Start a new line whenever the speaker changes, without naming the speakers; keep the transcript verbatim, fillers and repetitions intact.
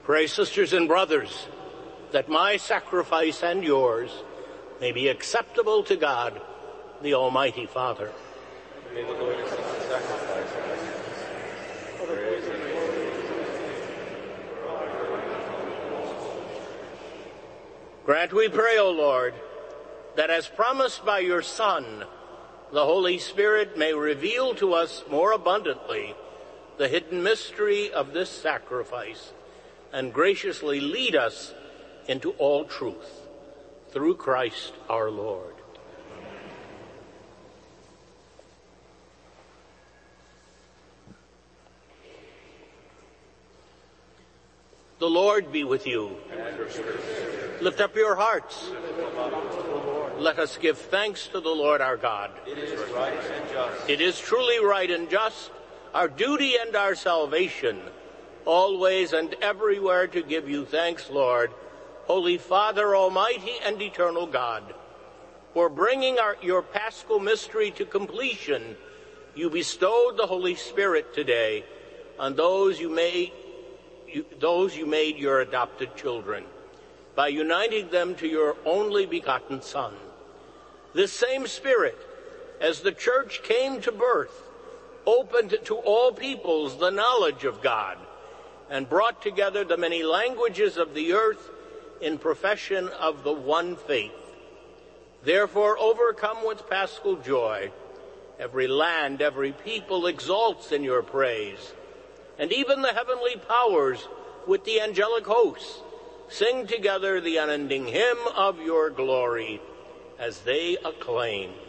Pray, sisters and brothers, that my sacrifice and yours may be acceptable to God, the Almighty Father.
May the Lord accept the sacrifice of my hands. Praise and glory.
Grant, we pray, O Lord, that as promised by your Son, the Holy Spirit may reveal to us more abundantly the hidden mystery of this sacrifice and graciously lead us into all truth. Through Christ our Lord. The Lord be with you. Lift up your hearts. Let us give thanks to the Lord our God.
It is right and just.
It is truly right and just, our duty and our salvation, always and everywhere to give you thanks, Lord, Holy Father, Almighty and eternal God. For bringing our, your paschal mystery to completion, you bestowed the Holy Spirit today on those you made, you, those you made your adopted children, by uniting them to your only begotten Son. This same Spirit, as the Church came to birth, opened to all peoples the knowledge of God, and brought together the many languages of the earth in profession of the one faith. Therefore, overcome with paschal joy, every land, every people exalts in your praise, and even the heavenly powers with the angelic hosts sing together the unending hymn of your glory as they acclaim.